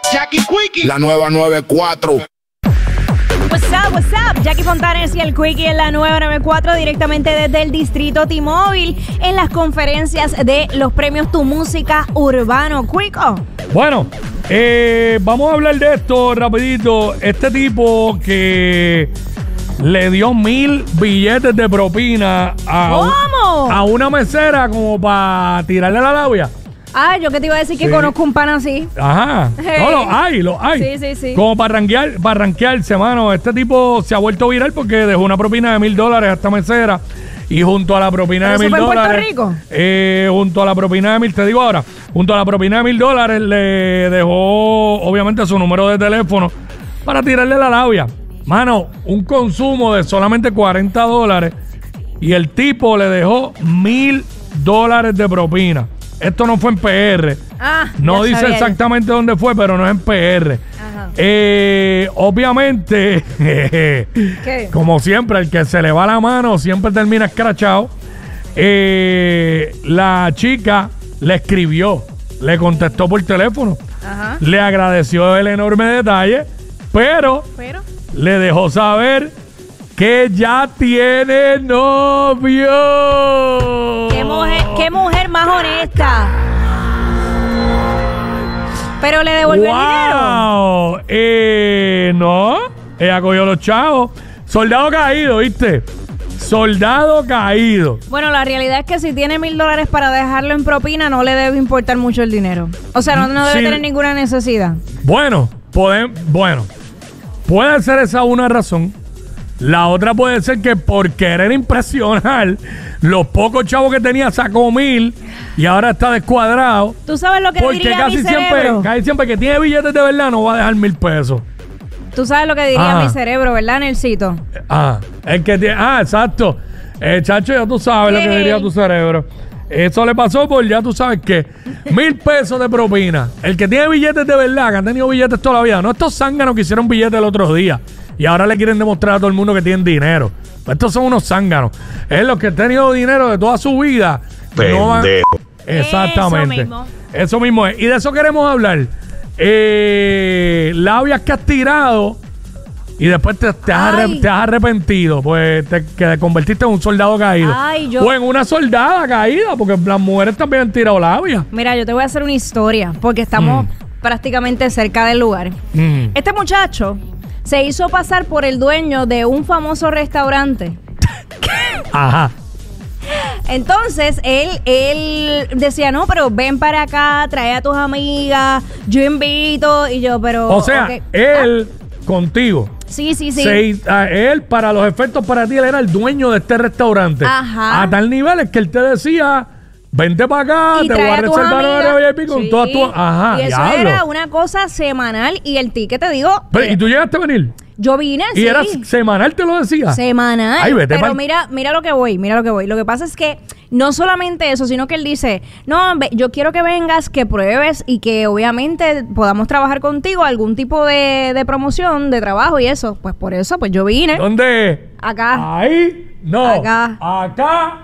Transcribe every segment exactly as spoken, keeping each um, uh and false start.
Jackie Quickie, la nueva noventa y cuatro. What's up, what's up? Jackie Fontanes y el Quickie en la nueva noventa y cuatro directamente desde el Distrito T-Mobile en las conferencias de los premios Tu Música Urbano. Quico. Bueno, eh, vamos a hablar de esto rapidito. Este tipo que le dio mil billetes de propina a, ¿Cómo? Un, a una mesera como para tirarle la labia. Ah, yo que te iba a decir que Sí. conozco un pan así. Ajá. Hey. No, los hay, los hay. Sí, sí, sí. Como para ranquear, para ranquearse, mano. Este tipo se ha vuelto viral porque dejó una propina de mil dólares a esta mesera. Y junto a la propina de ¿Pero mil eso fue en dólares. Puerto Rico? Eh, junto a la propina de mil, te digo ahora, junto a la propina de mil dólares le dejó, obviamente, su número de teléfono para tirarle la labia. Mano, un consumo de solamente cuarenta dólares. Y el tipo le dejó mil dólares de propina. Esto no fue en P R. Ah, No ya dice sabía. exactamente dónde fue, pero no es en P R. Ajá. Eh, obviamente, ¿Qué? como siempre, el que se le va la mano siempre termina escrachado. Eh, la chica le escribió, le contestó por teléfono, Ajá. le agradeció el enorme detalle, pero Pero. le dejó saber que ya tiene novio. ¿Qué mujer, qué mujer más honesta? Pero le devolvió el dinero. ¡Wow! Eh, no, ella cogió los chavos. Soldado caído, ¿viste? Soldado caído. Bueno, la realidad es que si tiene mil dólares para dejarlo en propina, no le debe importar mucho el dinero. O sea, no, no debe Sí. tener ninguna necesidad. Bueno, pueden, bueno, puede ser esa una razón. La otra puede ser que por querer impresionar, los pocos chavos que tenía sacó mil y ahora está descuadrado. ¿Tú sabes lo que Porque diría casi mi siempre, cerebro? casi siempre que tiene billetes de verdad no va a dejar mil pesos. Tú sabes lo que diría Ah. mi cerebro, ¿verdad, Nelsito? Ah, el que tiene, ah, exacto. Eh, chacho, ya tú sabes lo que Ey. diría tu cerebro. Eso le pasó por ya tú sabes qué. Mil pesos de propina. El que tiene billetes de verdad, que han tenido billetes toda la vida. No estos zánganos que hicieron billetes el otro día y ahora le quieren demostrar a todo el mundo que tienen dinero. Estos son unos zánganos. Es los que han tenido dinero de toda su vida. No van- Exactamente. Eso mismo. Eso mismo es. Y de eso queremos hablar. Eh, labias que has tirado y después te, te has, arre- Ay. te has arrepentido, pues te, que te convertiste en un soldado caído. Ay, yo- O en una soldada caída, porque las mujeres también han tirado labias. Mira, yo te voy a hacer una historia, porque estamos prácticamente cerca del lugar. Mm. Este muchacho se hizo pasar por el dueño de un famoso restaurante. Ajá. Entonces, él, él decía, no, pero ven para acá, trae a tus amigas, yo invito, y yo, pero... O sea, ok. él contigo. Ah, sí, sí, sí. Se- a él, para los efectos para ti, él era el dueño de este restaurante. Ajá. A tal nivel es que él te decía, vente para acá, Y te voy trae a a tus reservar una amigas. área V I P con Sí. todas tus... Ajá, Y eso diablo. era una cosa semanal, y el ticket, te digo, Pero, eh, ¿y tú llegaste a venir? yo vine, ¿Y sí. era semanal, te lo decía? Semanal. Ay, vete pero pa'l- mira, mira lo que voy, mira lo que voy. Lo que pasa es que no solamente eso, sino que él dice, no, ve- yo quiero que vengas, que pruebes y que obviamente podamos trabajar contigo algún tipo de, de promoción, de trabajo y eso. Pues por eso, pues yo vine ¿Dónde? acá. Ahí. No. Acá. Acá.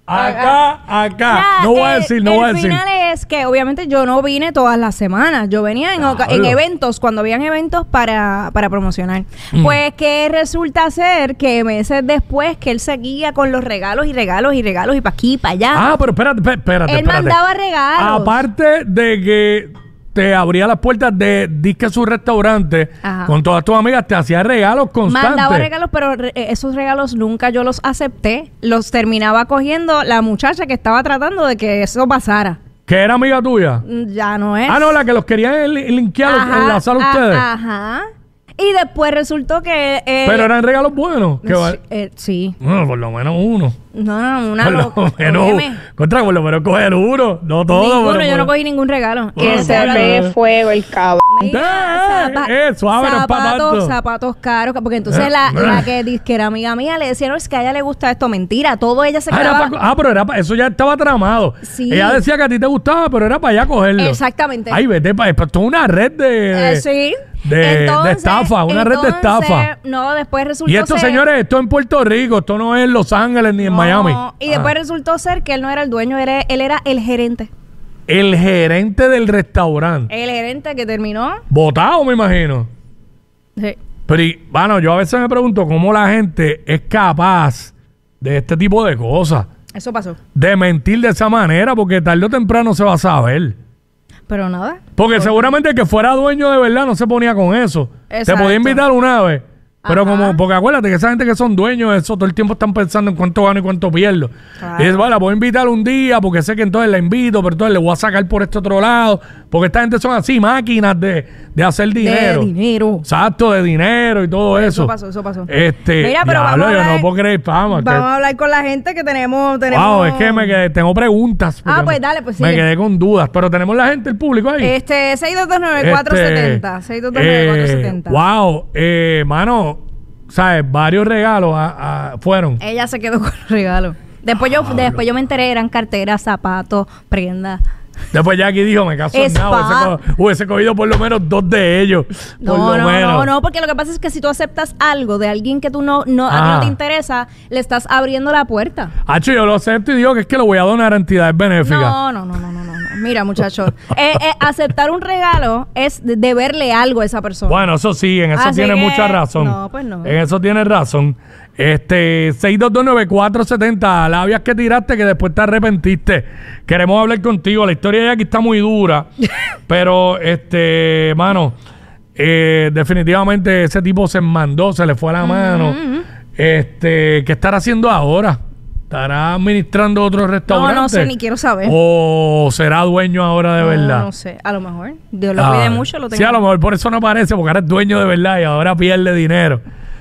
Acá. Acá. Ya, No voy a el- decir, no el voy a decir. final es que obviamente yo no vine todas las semanas. Yo venía en, oca- en Diablo. eventos, cuando habían eventos para, para promocionar. Mm. Pues que resulta ser que meses después que él seguía con los regalos y regalos y regalos y pa' aquí, para allá. Ah, pero espérate, espé- espérate, Él espérate. mandaba regalos. Aparte de que te abría las puertas de Disque su restaurante Ajá. con todas tus amigas, te hacía regalos constantes. Mandaba regalos, pero re- eh, esos regalos nunca yo los acepté. Los terminaba cogiendo la muchacha que estaba tratando de que eso pasara. ¿Que era amiga tuya? Mm, Ya no es. Ah, no, la que los querían li- linkear, Ajá, enlazar a a- ustedes. Ajá. Y después resultó que... eh, Pero eran regalos buenos. Que sí, va- eh, sí. Bueno, por lo menos uno. No, no, una Por lo loca. menos, Óyeme, contra, por lo menos coger uno. No todo. ninguno, pero yo no por- cogí ningún regalo. Bueno, Y Ese ese era- ve fuego el cabrón. Mira, Eh, eh, suave, no es pa' zapatos, tanto. zapatos caros, porque entonces Eh, la, eh. la que dice que era amiga mía le decía, no, es que a ella le gusta esto, mentira, todo ella se Ah, era quedaba... pa- ah, pero era pa- eso ya estaba tramado. Sí. Ella decía que a ti te gustaba, pero era para allá cogerlo. Exactamente. Ay, vete para esto es una red de, de, Eh, sí. de- de estafa, una red de entonces, estafa. No, después resultó Y esto, ser... señores, esto en Puerto Rico, esto no es en Los Ángeles ni en No, Miami. Y después Ah. resultó ser que él no era el dueño, era, él era el gerente. el gerente del restaurante. El gerente que terminó. Votado, me imagino. Sí. Pero, y, bueno, yo a veces me pregunto cómo la gente es capaz de este tipo de cosas. Eso pasó. De mentir de esa manera, porque tarde o temprano se va a saber. Pero nada. Porque seguramente el que fuera dueño de verdad no se ponía con eso. Exacto. Te podía invitar una vez. Pero Ajá. como, porque acuérdate que esa gente que son dueños de eso todo el tiempo están pensando en cuánto gano y cuánto pierdo. Claro. Y es, bueno, la voy a invitar un día porque sé que entonces la invito, pero entonces le voy a sacar por este otro lado. Porque esta gente son así, máquinas de, de hacer dinero. De dinero. Exacto, de dinero y todo eso. Eso pasó, eso pasó. Este, Mira, pero diablo, vamos a yo hablar- no puedo creer, vamos. Vamos a hablar con la gente que tenemos. tenemos... Wow, es que me quedé, tengo preguntas. porque Ah, pues me- dale, pues Me sigue. quedé con dudas, pero tenemos la gente, el público ahí. Este, seis dos dos nueve cuatro siete cero. Este, seis dos dos nueve cuatro siete cero. eh, wow, eh, mano, ¿sabes? Varios regalos a- a- fueron. Ella se quedó con el regalo. Después yo, después yo me enteré, eran carteras, zapatos, prendas. Después Jackie dijo, me caso en Spa. nada. Hubiese, co- hubiese cogido por lo menos dos de ellos. Por No, lo no, menos. no, no, porque lo que pasa es que si tú aceptas algo de alguien que tú no, no, a ti Ah. no te interesa, le estás abriendo la puerta. Hacho, yo lo acepto y digo que es que lo voy a donar a entidades benéficas. No, no, no, no, no, no. Mira, muchachos, eh, eh, aceptar un regalo es de- deberle algo a esa persona. Bueno, eso sí, en eso Así tiene que- mucha razón. no, pues no. En eso tienes razón. Este, seis dos dos nueve cuatro siete cero, labias que tiraste que después te arrepentiste. Queremos hablar contigo. La historia de aquí está muy dura. pero, este, mano, eh, definitivamente ese tipo se mandó, se le fue la mano. Este, ¿qué estará haciendo ahora? ¿Estará administrando otro restaurante? No, no sé, ni quiero saber. ¿O será dueño ahora de No, verdad? No sé, a lo mejor. Dios lo Ah, cuide mucho, lo tengo. Sí, a lo mejor por eso no aparece, porque ahora es dueño de verdad y ahora pierde dinero.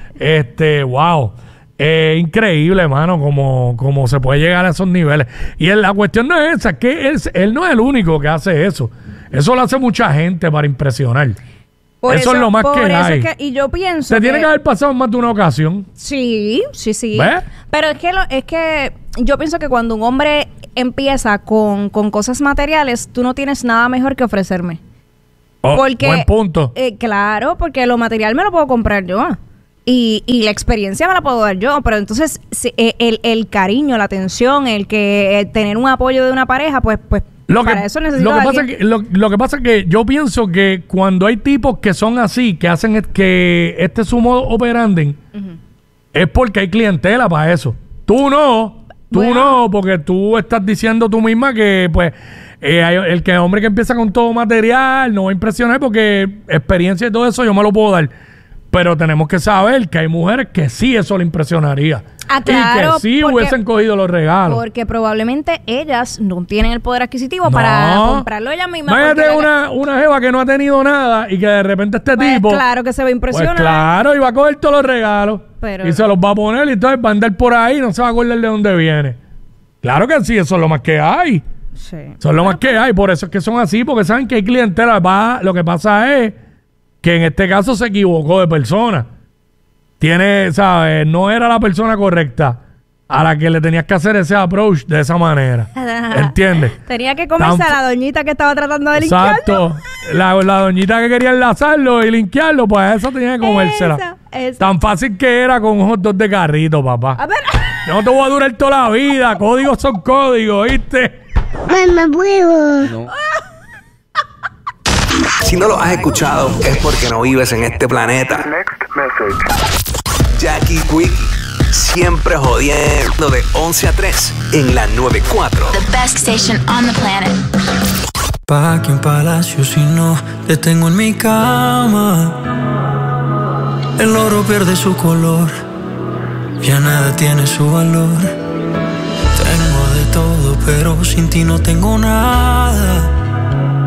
Este, wow. Eh, increíble, hermano, como, como se puede llegar a esos niveles. Y él- la cuestión no es esa, es que él, él no es el único que hace eso. Eso lo hace mucha gente para impresionar. Por eso es lo más por que eso hay. es que- y yo pienso Se tiene que haber pasado en más de una ocasión. Sí, sí, sí. ¿Ves? Pero es que, lo, es que yo pienso que cuando un hombre empieza con, con cosas materiales, tú no tienes nada mejor que ofrecerme. Oh, Porque, buen punto. eh, claro, porque lo material me lo puedo comprar yo. Y, y la experiencia me la puedo dar yo. Pero entonces, si, eh, el, el cariño, la atención, el que eh, tener un apoyo de una pareja, pues, pues Lo para que, eso necesito lo, que a pasa alguien. que, lo, lo que pasa es que yo pienso que cuando hay tipos que son así, que hacen es- que este es su modo operandi, es porque hay clientela para eso. Tú no, tú Bueno. no, porque tú estás diciendo tú misma que pues eh, hay- el que hombre que empieza con todo material no va a impresionar porque experiencia y todo eso yo me lo puedo dar. Pero tenemos que saber que hay mujeres que sí eso le impresionaría. Ah, y claro, que sí porque- hubiesen cogido los regalos. Porque probablemente ellas no tienen el poder adquisitivo No. para comprarlo ellas mismas. Imagínate porque la- una, una jeva que no ha tenido nada y que de repente este Pues tipo. claro que se va a Pues impresionar. claro, y va a coger todos los regalos. Pero- y se los va a poner y entonces va a andar por ahí y no se va a acordar de dónde viene. Claro que sí, eso es lo más que hay. Sí. Eso es lo más que hay. Por eso es que son así, porque saben que hay clientela. Va, lo que pasa es que en este caso se equivocó de persona. Tiene, ¿sabes? No era la persona correcta a la que le tenías que hacer ese approach de esa manera. ¿Entiendes? Tenía que comerse Tan- a la doñita que estaba tratando de limpiarlo. Exacto. La, la doñita que quería enlazarlo y limpiarlo, pues esa tenía que comérsela. Esa, esa. Tan fácil que era con hot dog de carrito, papá. A ver. Yo no te voy a durar toda la vida. Códigos son códigos, ¿viste? Mamá huevo. Si no lo has escuchado, es porque no vives en este planeta. Jackie Quickie, siempre jodiendo de once a tres en la noventa y cuatro. The best station on the planet. Pa' que en palacio si no te tengo en mi cama. El oro pierde su color, ya nada tiene su valor. Tengo de todo, pero sin ti no tengo nada.